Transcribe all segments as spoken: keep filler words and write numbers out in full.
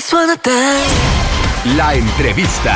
Suánate. La entrevista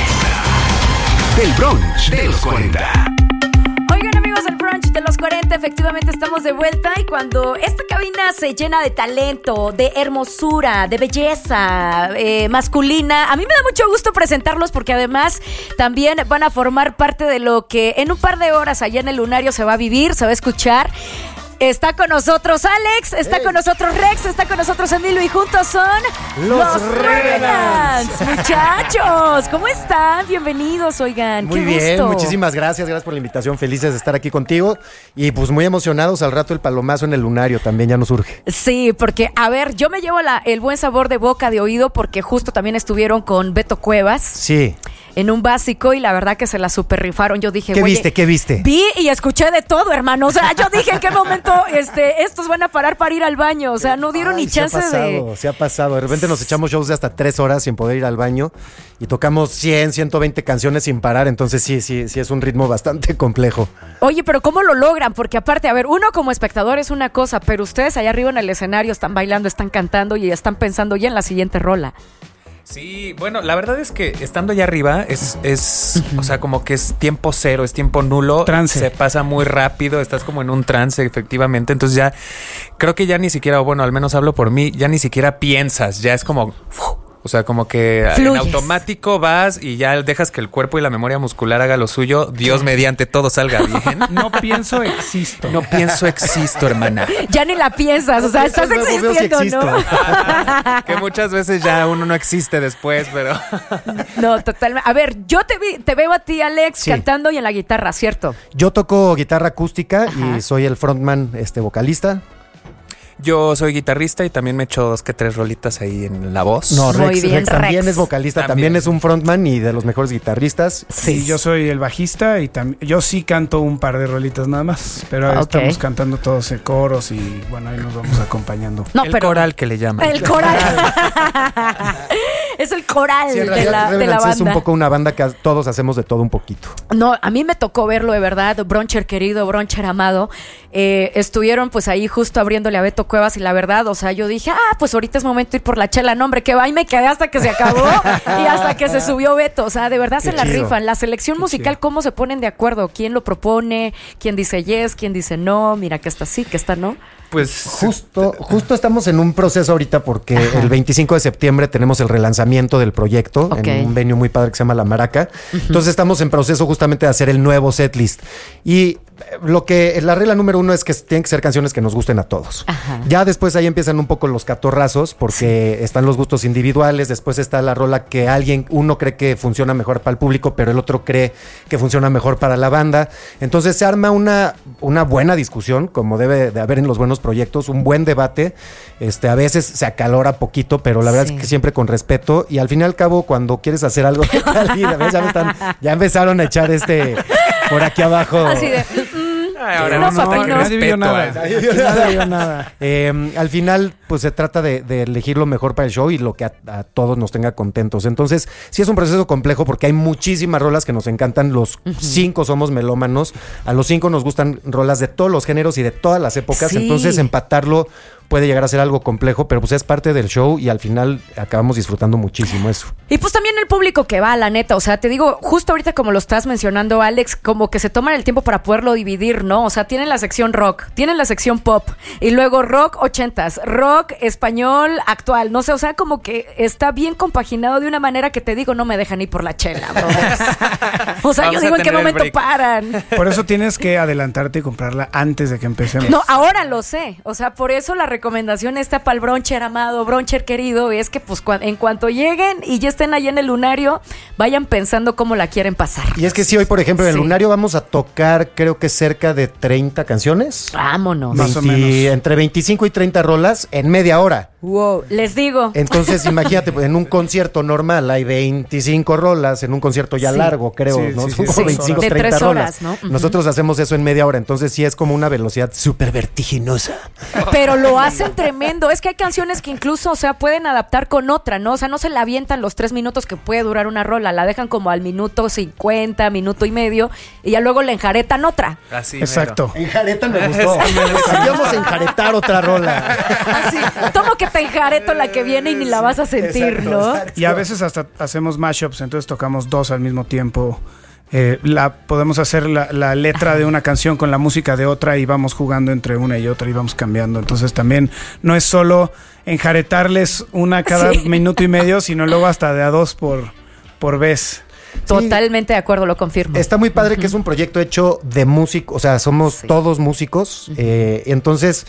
del brunch de los cuarenta. Oigan, amigos del brunch de los cuarenta, efectivamente estamos de vuelta y cuando esta cabina se llena de talento, de hermosura, de belleza eh, masculina, a mí me da mucho gusto presentarlos porque además también van a formar parte de lo que en un par de horas allá en el Lunario se va a vivir, se va a escuchar. Está con nosotros Alex, está hey. con nosotros Rex, está con nosotros Emilio y juntos son los, los Revenants. Muchachos, ¿cómo están? Bienvenidos, oigan. Muy Qué bien, gusto. Muchísimas gracias, gracias por la invitación, felices de estar aquí contigo y pues muy emocionados al rato el palomazo en el Lunario también ya nos urge. Sí, porque a ver, yo me llevo la, el buen sabor de boca, de oído, porque justo también estuvieron con Beto Cuevas. Sí. En un básico y la verdad que se la super rifaron. Yo dije, ¿qué viste? ¿Qué viste? Vi y escuché de todo, hermano. O sea, yo dije en qué momento este, estos van a parar para ir al baño. O sea, no dieron Ay, ni chance se ha pasado, de... Se ha pasado. De repente nos echamos shows de hasta tres horas sin poder ir al baño y tocamos cien, ciento veinte canciones sin parar. Entonces sí, sí, sí es un ritmo bastante complejo. Oye, pero ¿cómo lo logran? Porque aparte, a ver, uno como espectador es una cosa, pero ustedes allá arriba en el escenario están bailando, están cantando y están pensando ya en la siguiente rola. Sí, bueno, la verdad es que estando allá arriba es, es o sea, como que es tiempo cero, es tiempo nulo. Trance. Se pasa muy rápido, estás como en un trance, efectivamente. Entonces ya, creo que ya ni siquiera, o bueno, al menos hablo por mí, ya ni siquiera piensas, ya es como... O sea, como que fluyes. En automático vas y ya dejas que el cuerpo y la memoria muscular haga lo suyo. Dios mediante todo salga bien. No pienso, existo. No pienso, existo, hermana. Ya ni la piensas, o sea, no estás existiendo, si ¿no? Ah, que muchas veces ya uno no existe después, pero... No, totalmente. A ver, yo te, vi, te veo a ti, Alex, sí. cantando y en la guitarra, ¿cierto? Yo toco guitarra acústica. Ajá. Y soy el frontman, este, vocalista. Yo soy guitarrista y también me echo dos que tres rolitas ahí en la voz. No, Rex, Muy bien, Rex también Rex. es vocalista, también. también es un frontman y de los mejores guitarristas. Sí, yo soy el bajista y tam- yo sí canto un par de rolitas nada más, pero okay. estamos cantando todos en coros y bueno, ahí nos vamos acompañando. No, el pero, coral que le llaman. El coral. Es el coral sí, de, la, de la banda. Es un poco una banda que todos hacemos de todo un poquito. No, a mí me tocó verlo de verdad, Broncher querido, Broncher amado. Eh, estuvieron pues ahí justo abriéndole a Beto Cuevas y la verdad, o sea, yo dije, ah, pues ahorita es momento de ir por la chela. No, hombre, que va y me quedé hasta que se acabó y hasta que se subió Beto. O sea, de verdad Qué se la chido. rifan. La selección Qué musical, chido. ¿Cómo se ponen de acuerdo? ¿Quién lo propone? ¿Quién dice yes? ¿Quién dice no? Mira, que está sí, que está no. Pues justo, justo estamos en un proceso ahorita porque Ajá. el veinticinco de septiembre tenemos el relanzamiento del proyecto okay. en un venue muy padre que se llama La Maraca. Uh-huh. Entonces estamos en proceso justamente de hacer el nuevo setlist. Y lo que la regla número uno es que tienen que ser canciones que nos gusten a todos. Ajá. Ya después ahí empiezan un poco los catorrazos porque sí. están los gustos individuales, después está la rola que alguien, uno cree que funciona mejor para el público, pero el otro cree que funciona mejor para la banda. Entonces se arma una, una buena discusión, como debe de haber en los buenos proyectos, un buen debate. Este, a veces se acalora poquito, pero la verdad sí. es que siempre con respeto. Y al fin y al cabo, cuando quieres hacer algo de calidad, ya, me están, ya empezaron a echar este por aquí abajo. Así de... Ay, ahora no, no, papi, no, no. Nadie vio nada. Nadie vio nada. Eh, al final, pues se trata de, de elegir lo mejor para el show y lo que a, a todos nos tenga contentos. Entonces, sí es un proceso complejo porque hay muchísimas rolas que nos encantan. Los uh-huh. cinco somos melómanos. A los cinco nos gustan rolas de todos los géneros y de todas las épocas. Sí. Entonces, empatarlo puede llegar a ser algo complejo, pero pues es parte del show y al final acabamos disfrutando muchísimo eso. Y pues también el público que va, la neta, o sea, te digo, justo ahorita como lo estás mencionando, Alex, como que se toman el tiempo para poderlo dividir, ¿no? O sea, tienen la sección rock, tienen la sección pop y luego rock ochentas, rock español actual, no sé, o sea, como que está bien compaginado de una manera que te digo, no me dejan ir por la chela, brothers. O sea, Vamos yo digo en qué momento break. paran. Por eso tienes que adelantarte y comprarla antes de que empecemos. No, ahora lo sé, o sea, por eso la recomendación está para el Broncher amado, Broncher querido, es que pues cu- en cuanto lleguen y ya estén allá en el Lunario, vayan pensando cómo la quieren pasar. Y es que sí, hoy por ejemplo en el Sí. Lunario vamos a tocar creo que cerca de treinta canciones. Vámonos. Más o veinte menos. Entre veinticinco y treinta rolas en media hora. Wow, les digo. Entonces imagínate, pues, en un concierto normal hay veinticinco rolas, en un concierto ya Sí. largo creo, Sí, ¿no? sí, Son sí, como sí. veinticinco, De treinta tres rolas. horas, ¿no? Ujú. Nosotros hacemos eso en media hora, entonces sí es como una velocidad súper vertiginosa. Pero lo hacen tremendo. Es que hay canciones que incluso, o sea, pueden adaptar con otra, ¿no? O sea, no se la avientan los tres minutos que puede durar una rola. La dejan como al minuto cincuenta, minuto y medio, y ya luego le enjaretan otra. Así, Exacto. Enjaretan me gustó. Sabíamos enjaretar otra rola. Así, tomo que que te enjareto la que viene y ni la vas a sentir, exacto, ¿no? Exacto. Y a veces hasta hacemos mashups, entonces tocamos dos al mismo tiempo. Eh, la, podemos hacer la, la letra de una canción con la música de otra y vamos jugando entre una y otra y vamos cambiando. Entonces también no es solo enjaretarles una cada sí. minuto y medio, sino luego hasta de a dos por, por vez. Totalmente sí. de acuerdo, lo confirmo. Está muy padre uh-huh. que es un proyecto hecho de músicos, o sea, somos sí. todos músicos, uh-huh. eh, entonces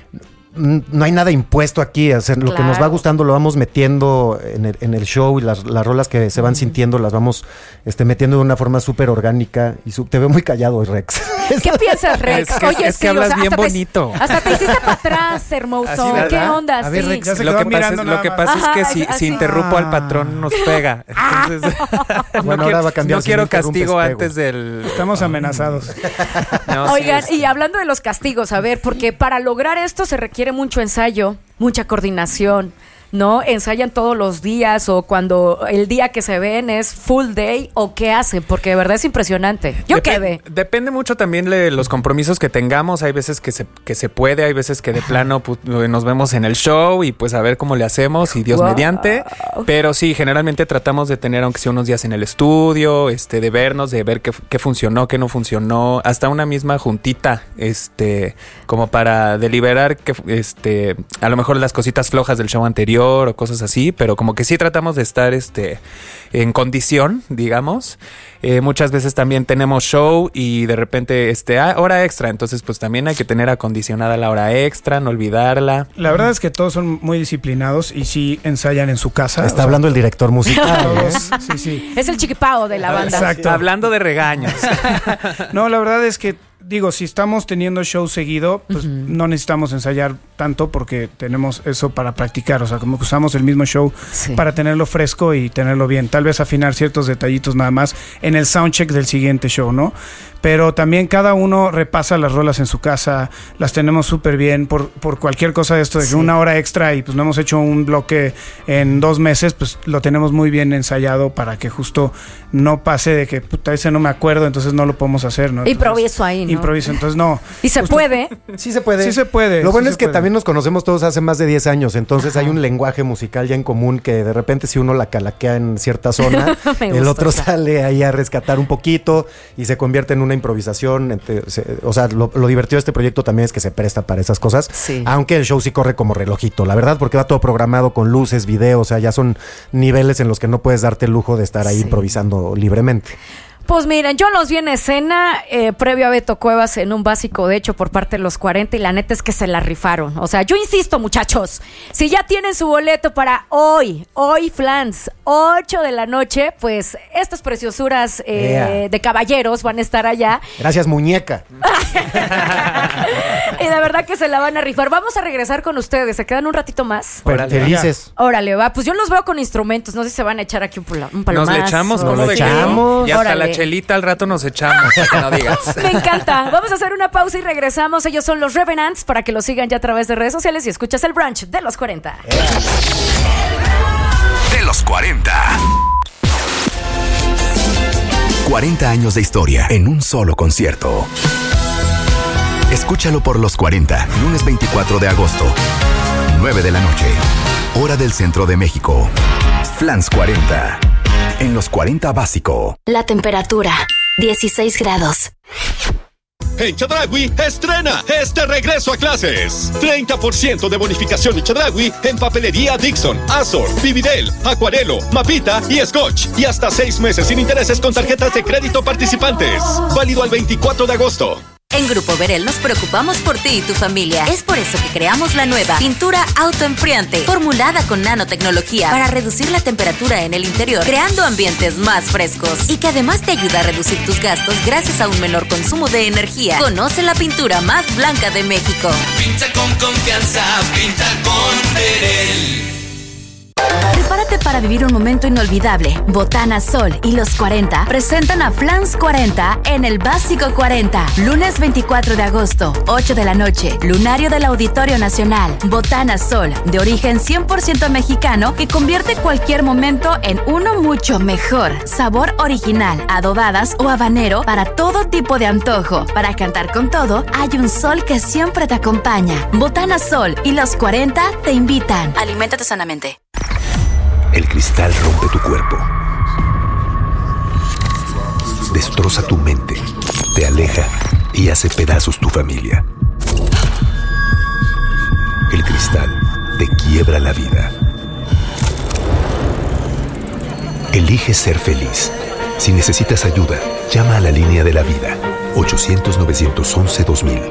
no hay nada impuesto aquí, o sea, lo claro. que nos va gustando lo vamos metiendo en el, en el show y las, las rolas que se van uh-huh. sintiendo las vamos este, metiendo de una forma súper orgánica y su, te veo muy callado, Rex. ¿Qué piensas, Rex? Es que, Oye, es sí, que hablas o sea, bien hasta bonito. Te, hasta te hiciste para atrás, hermoso. Así, ¿qué onda? A ver, sí. Rex, ya se lo que pasa, mirando es, lo que pasa Ajá, es que si, así. si interrumpo al patrón nos pega. Entonces, bueno, no ahora quiero, va a cambiar. no Si quiero me castigo pego. antes del... Estamos amenazados. No, Oigan, sí, es... y hablando de los castigos, a ver, porque para lograr esto se requiere mucho ensayo, mucha coordinación, ¿no? ¿Ensayan todos los días o cuando el día que se ven es full day o qué hacen? Porque de verdad es impresionante. Yo Dep- quedé. Depende mucho también de los compromisos que tengamos. Hay veces que se, que se puede, hay veces que de plano pues, nos vemos en el show y pues a ver cómo le hacemos y Dios Wow. mediante. Pero sí, generalmente tratamos de tener aunque sea unos días en el estudio, este, de vernos, de ver qué, qué funcionó, qué no funcionó, hasta una misma juntita, este, como para deliberar que, este, a lo mejor las cositas flojas del show anterior o cosas así, pero como que sí tratamos de estar este en condición, digamos. Eh, muchas veces también tenemos show y de repente este ah, hora extra, entonces pues también hay que tener acondicionada la hora extra, no olvidarla. La verdad es que todos son muy disciplinados y sí ensayan en su casa. Está hablando el director musical. Todos, ¿eh? sí, sí. Es el chiquipao de la banda. Exacto. Hablando de regaños. No, la verdad es que digo, si estamos teniendo show seguido, pues uh-huh. no necesitamos ensayar tanto porque tenemos eso para practicar. O sea, como que usamos el mismo show sí. para tenerlo fresco y tenerlo bien. Tal vez afinar ciertos detallitos nada más en el soundcheck del siguiente show, ¿no? Pero también cada uno repasa las rolas en su casa, las tenemos súper bien por, por cualquier cosa de esto, de que sí. una hora extra y pues no hemos hecho un bloque en dos meses, pues lo tenemos muy bien ensayado para que justo no pase de que, puta, ese no me acuerdo, entonces no lo podemos hacer, ¿no? Entonces, improviso ahí, ¿no? Improviso, entonces no. ¿Y se justo, puede? Sí se puede. Sí se puede. Lo bueno sí es que puede. también nos conocemos todos hace más de diez años, entonces Ajá. hay un lenguaje musical ya en común que de repente si uno la calaquea en cierta zona, el otro esa. sale ahí a rescatar un poquito y se convierte en una improvisación. O sea, lo, lo divertido de este proyecto también es que se presta para esas cosas, sí. aunque el show sí corre como relojito, la verdad, porque va todo programado con luces, video, o sea, ya son niveles en los que no puedes darte el lujo de estar ahí sí. improvisando libremente. Pues miren, yo los vi en escena eh, previo a Beto Cuevas en un básico, de hecho, por parte de los cuarenta, y la neta es que se la rifaron. O sea, yo insisto, muchachos, si ya tienen su boleto para hoy, hoy, Flans, ocho de la noche, pues estas preciosuras eh, yeah. de caballeros van a estar allá. Gracias, muñeca. Y de verdad que se la van a rifar. Vamos a regresar con ustedes, ¿se quedan un ratito más? Órale, felices. Órale, va, pues yo los veo con instrumentos, no sé si se van a echar aquí un, palo, un palomazo. Nos le echamos, ¿cómo le echamos? Y hasta Órale. la chelita al rato nos echamos, que no digas. Me encanta. Vamos a hacer una pausa y regresamos. Ellos son los Revenants para que los sigan ya a través de redes sociales y escuchas el brunch de los cuarenta. De los cuarenta. cuarenta años de historia en un solo concierto. Escúchalo por Los cuarenta, lunes veinticuatro de agosto, nueve de la noche, hora del centro de México. Flans cuarenta. En Los cuarenta Básico. La temperatura, dieciséis grados. En Chedraui, estrena este regreso a clases. treinta por ciento de bonificación en Chedraui en papelería Dixon, Azor, Vividel, Acuarelo, Mapita y Scotch. Y hasta seis meses sin intereses con tarjetas de crédito participantes. Válido al veinticuatro de agosto. En Grupo Verel nos preocupamos por ti y tu familia. Es por eso que creamos la nueva pintura autoenfriante, formulada con nanotecnología para reducir la temperatura en el interior, creando ambientes más frescos y que además te ayuda a reducir tus gastos gracias a un menor consumo de energía. Conoce la pintura más blanca de México. Pinta con confianza, pinta con Verel. Prepara Prepárate para vivir un momento inolvidable. Botana Sol y los cuarenta presentan a Flans cuarenta en el Básico cuarenta. Lunes veinticuatro de agosto, ocho de la noche. Lunario del Auditorio Nacional. Botana Sol, de origen cien por ciento mexicano, que convierte cualquier momento en uno mucho mejor. Sabor original, adobadas o habanero para todo tipo de antojo. Para cantar con todo, hay un sol que siempre te acompaña. Botana Sol y los cuarenta te invitan. Aliméntate sanamente. El cristal rompe tu cuerpo. Destroza tu mente. Te aleja y hace pedazos tu familia. El cristal te quiebra la vida. Elige ser feliz. Si necesitas ayuda, llama a la línea de la vida. ochocientos, novecientos once, dos mil.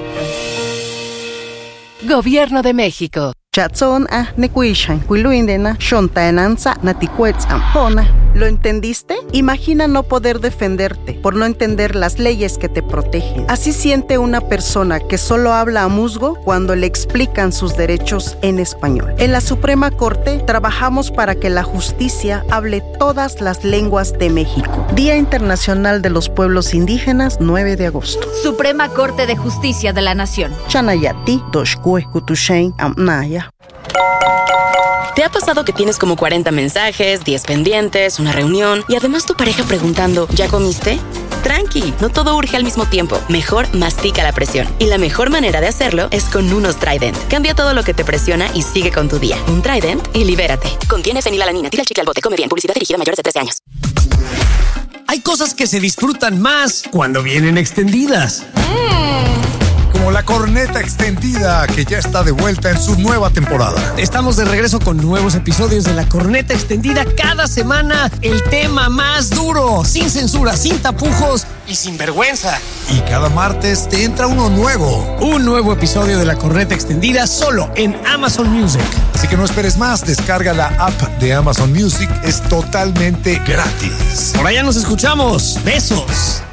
Gobierno de México. Chatson a nekuishan kuiluindena shontaenanza natikuets ampona. ¿Lo entendiste? Imagina no poder defenderte por no entender las leyes que te protegen. Así siente una persona que solo habla a musgo cuando le explican sus derechos en español. En la Suprema Corte trabajamos para que la justicia hable todas las lenguas de México. Día Internacional de los Pueblos Indígenas, nueve de agosto. Suprema Corte de Justicia de la Nación. Chanayati, Toshkue, Kutushain, Amnaya. ¿Te ha pasado que tienes como cuarenta mensajes, diez pendientes, una reunión y además tu pareja preguntando, ¿ya comiste? Tranqui, no todo urge al mismo tiempo. Mejor mastica la presión. Y la mejor manera de hacerlo es con unos Trident. Cambia todo lo que te presiona y sigue con tu día. Un Trident y libérate. Contiene fenilalanina. Tira el chicle al bote. Come bien. Publicidad dirigida a mayores de trece años. Hay cosas que se disfrutan más cuando vienen extendidas. Mm. Como la corneta extendida, que ya está de vuelta en su nueva temporada. Estamos de regreso con nuevos episodios de la corneta extendida cada semana. El tema más duro, sin censura, sin tapujos y sin vergüenza. Y cada martes te entra uno nuevo. Un nuevo episodio de la corneta extendida solo en Amazon Music. Así que no esperes más, descarga la app de Amazon Music, es totalmente gratis. Por allá nos escuchamos. Besos.